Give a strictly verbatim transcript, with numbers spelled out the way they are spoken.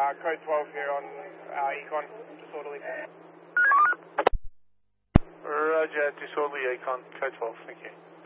uh, code twelve here on uh, Econ, disorderly. Roger, disorderly Econ, code twelve, thank you.